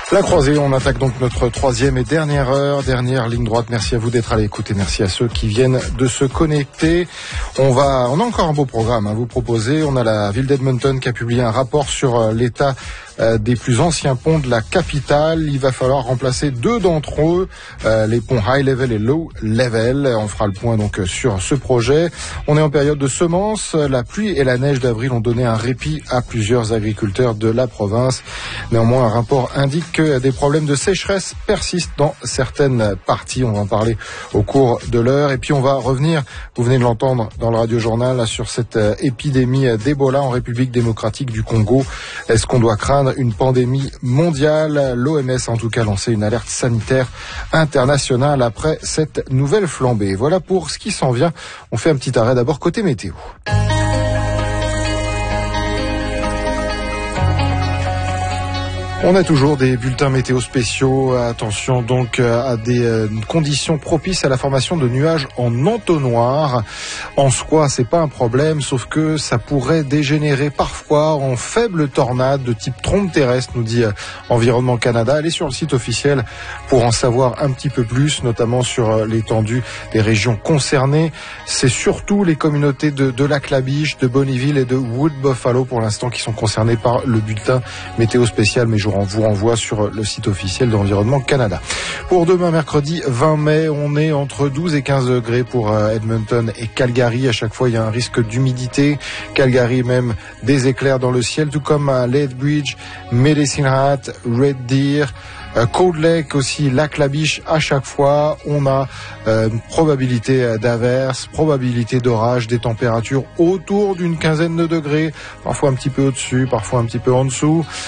La croisée, on attaque donc notre troisième et dernière heure, dernière ligne droite. Merci à vous d'être à l'écoute et merci à ceux qui viennent de se connecter. On a encore un beau programme à vous proposer. On a la ville d'Edmonton qui a publié un rapport sur l'état des plus anciens ponts de la capitale. Il va falloir remplacer 2 d'entre eux, les ponts High Level et Low Level. On fera le point donc sur ce projet. On est en période de semences. La pluie et la neige d'avril ont donné un répit à plusieurs agriculteurs de la province. Néanmoins, un rapport indique que des problèmes de sécheresse persistent dans certaines parties. On va en parler au cours de l'heure. Et puis on va revenir, vous venez de l'entendre dans le radio-journal, sur cette épidémie d'Ebola en République démocratique du Congo. Est-ce qu'on doit craindre une pandémie mondiale? L'OMS a en tout cas lancé une alerte sanitaire internationale après cette nouvelle flambée. Voilà pour ce qui s'en vient. On fait un petit arrêt d'abord côté météo. On a toujours des bulletins météo spéciaux. Attention donc à des conditions propices à la formation de nuages en entonnoir. En soi, c'est pas un problème, sauf que ça pourrait dégénérer parfois en faibles tornades de type trombe terrestre, nous dit Environnement Canada. Allez sur le site officiel pour en savoir un petit peu plus, notamment sur l'étendue des régions concernées. C'est surtout les communautés de Lac-la-Biche, de Bonnyville et de Wood Buffalo pour l'instant qui sont concernées par le bulletin météo spécial, mais on vous renvoie sur le site officiel d'Environnement Canada. Pour demain, mercredi 20 mai, on est entre 12 et 15 degrés pour Edmonton et Calgary. À chaque fois, il y a un risque d'humidité. Calgary, même des éclairs dans le ciel, tout comme à Lethbridge, Medicine Hat, Red Deer, Cold Lake aussi, Lac-la-Biche. À chaque fois, on a probabilité d'averse, probabilité d'orage, des températures autour d'une quinzaine de degrés, parfois un petit peu au-dessus, parfois un petit peu en dessous.